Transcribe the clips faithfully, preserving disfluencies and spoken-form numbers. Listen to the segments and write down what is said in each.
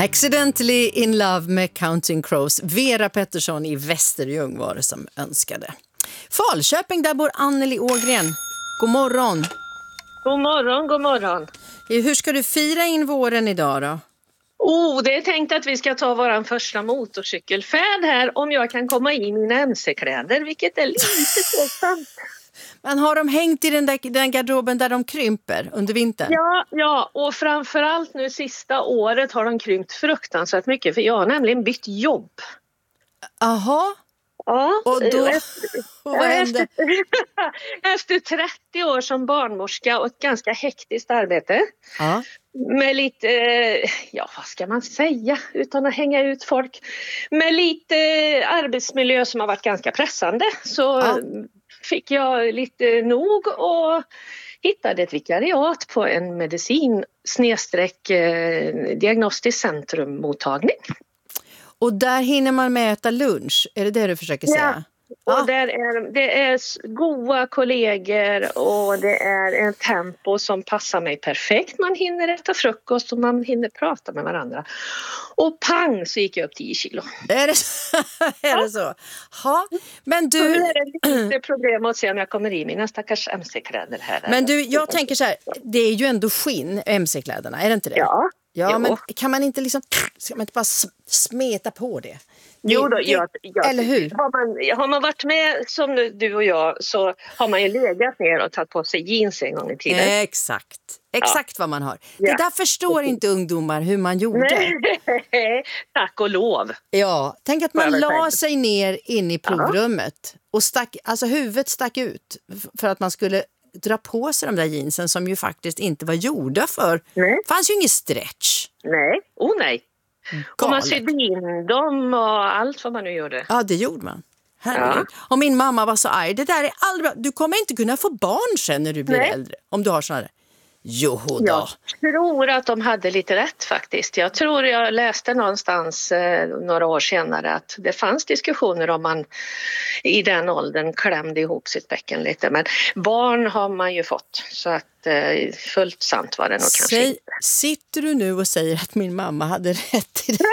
Accidentally in love med Counting Crows. Vera Pettersson i Västerljung var det som önskade. Falköping, där bor Anneli Ågren. God morgon. God morgon, god morgon. Hur ska du fira in våren idag då? Oh, det är tänkt att vi ska ta våran första motorcykelfärd här om jag kan komma in i mina M C-kläder, vilket är lite tveksamt. Men har de hängt i den, där, den garderoben där de krymper under vintern? Ja, ja, och framförallt nu sista året har de krympt fruktansvärt mycket, för jag har nämligen bytt jobb. Aha. Ja, och då, efter, och vad hände? Efter, efter trettio år som barnmorska och ett ganska hektiskt arbete. Ja. Med lite, ja vad ska man säga utan att hänga ut folk. Med lite arbetsmiljö som har varit ganska pressande, så ja. Fick jag lite nog och hittade ett vikariat på en medicin snedstreck eh, diagnostisk centrummottagning. Och där hinner man med att äta lunch, är det det du försöker säga? Ja, och ja. där är, det är goda kollegor och det är en tempo som passar mig perfekt. Man hinner äta frukost och man hinner prata med varandra. Och pang så gick jag upp tio kilo. Är det så? är det så? Ha. Men du... Nu är det lite problem att se om jag kommer i mina stackars M C-kläder här. Men du, jag tänker så här, det är ju ändå skinn, M C-kläderna, är det inte det? Ja. Ja, jo. Men kan man inte liksom, ska man inte bara smeta på det? det jo då, det, jag, jag, eller hur? Har man, har man varit med som du och jag, så har man ju legat ner och tagit på sig jeans en gång i tiden. Exakt, exakt ja. Vad man har. Ja. Det där förstår inte ungdomar hur man gjorde. Nej, tack och lov. Ja, tänk att man la sig ner in i provrummet och stack, alltså huvudet stack ut för att man skulle dra på sig de där jeansen som ju faktiskt inte var gjorda för. Nej. Det fanns ju ingen stretch. Nej, oh nej. Galet. Och man sydde in dem och allt vad man nu gjorde. Ja, det gjorde man. Herregud. Ja. Och min mamma var så arg. Det där är aldrig bra. Du kommer inte kunna få barn sen när du blir nej. äldre. Om du har sådana där. Jo då. Jag tror att de hade lite rätt faktiskt. Jag tror jag läste någonstans eh, några år senare att det fanns diskussioner om man i den åldern klämde ihop sitt bäcken lite. Men barn har man ju fått, så att eh, fullt sant var det nog kanske Säg, inte. Sitter du nu och säger att min mamma hade rätt i det?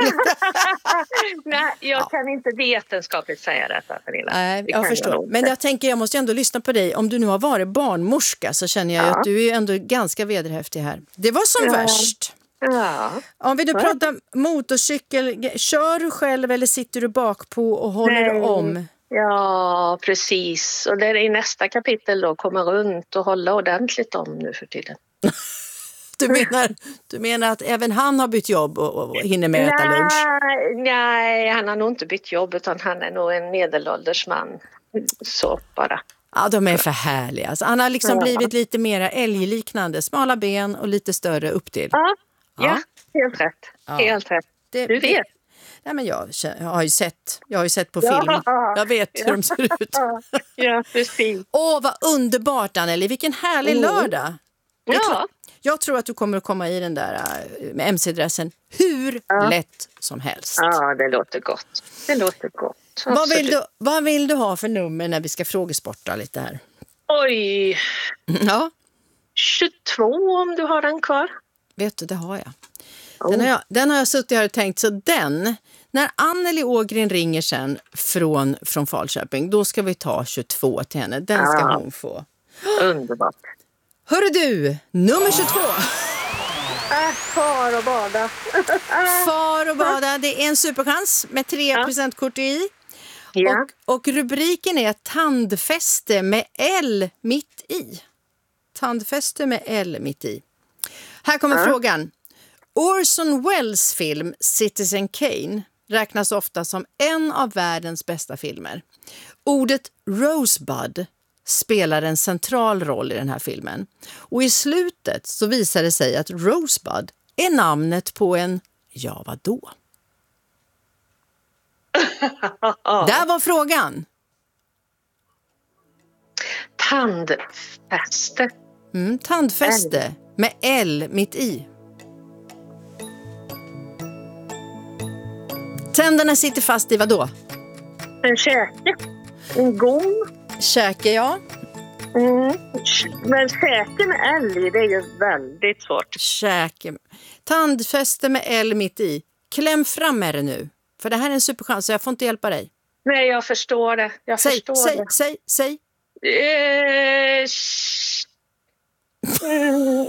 Nej, jag ja. kan inte vetenskapligt säga detta, Pernilla. Nej, jag förstår. Jag Men jag tänker, jag måste ändå lyssna på dig. Om du nu har varit barnmorska så känner jag ja. att du är ändå ganska vederhäftig här. Det var som ja. värst. Ja. Om vi nu ja. pratar motorcykel, kör du själv eller sitter du bak på och håller Nej. om? Ja, precis. Och det är i nästa kapitel då, komma runt och hålla ordentligt om nu för tiden. Du menar, du menar att även han har bytt jobb och, och hinner med att äta lunch? Nej, han har nog inte bytt jobb, utan han är nog en medelålders man. Så bara. Ja, de är för härliga. Alltså, han har liksom ja. blivit lite mer älgliknande. Smala ben och lite större upp till. Ja, ja. ja helt rätt. Ja. Helt rätt. Det, du vet. Det, nej, men jag, jag, har ju sett, jag har ju sett på film. Ja. Jag vet hur ja. de ser ut. Ja, precis. Åh, vad underbart, Anneli. Vilken härlig mm. lördag. Ja. Jag tror att du kommer att komma i den där med M C-dressen hur ja. lätt som helst. Ja, det låter gott. Det låter gott. Vad vill, du, vad vill du ha för nummer när vi ska frågesporta lite här? Oj. Ja. tjugotvå om du har den kvar. Vet du, det har jag. Oh. Den, har jag den har jag suttit här och tänkt, så den, när Anneli Ågren ringer sen från, från Falköping, då ska vi ta tjugotvå till henne. Den ska ja. hon få. Underbart. Hörru du, nummer tjugotvå. Äh, far och bada. Far och bada, det är en superchans med tre presentkort i. Ja. Och, och rubriken är tandfäste med L mitt i. Tandfäste med L mitt i. Här kommer ja. frågan. Orson Welles film Citizen Kane räknas ofta som en av världens bästa filmer. Ordet Rosebud spelar en central roll i den här filmen. Och i slutet så visar det sig att Rosebud är namnet på en, ja vadå? Där var frågan. Tandfäste. Mm, tandfäste L. med L mitt i. Tänderna sitter fast i vadå? En käke. En gom. Käke, ja. Mm. Men käke med L i, det är ju väldigt svårt. Käke. Tandfäste med L mitt i. Kläm fram med det nu. För det här är en superchans så jag får inte hjälpa dig. Nej, jag förstår det. Jag säg, förstår säg, det. säg, säg. Eh, sh- mm.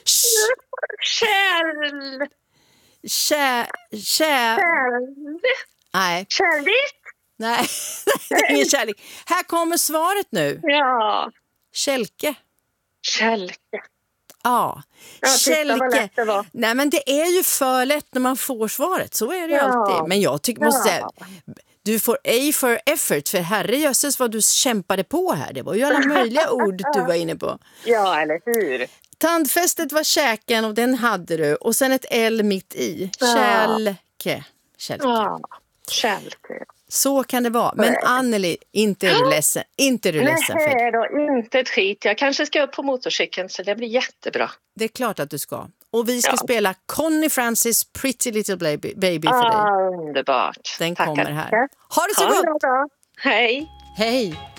Kärl. Kä... Kä... Kärl. Nej. Kärlek? Nej, det är ingen kärlek. Här kommer svaret nu. Ja. Kälke. Kälke. Ja, Ja, titta vad lätt det var. Nej, men det är ju för lätt när man får svaret. Så är det ju Ja. alltid. Men jag tycker, måste säga, Ja. du får A for effort. För herrejösses vad du kämpade på här. Det var ju alla möjliga ord du var inne på. Ja, eller hur? Tandfästet var käken och den hade du. Och sen ett L mitt i. Ja. Kälke. Kälke. Ja, kälke. Så kan det vara. Men Anneli, inte är du ledsen. Inte är du ledsen för Nej då, inte ett skit. Jag kanske ska upp på motorcykeln så det blir jättebra. det är klart att du ska. Och vi ska Ja. spela Connie Francis Pretty Little Baby, baby för Ah, dig. underbart. Den Tackar. kommer här. Ha det så Ha en gott! bra dag. Hej! Hej!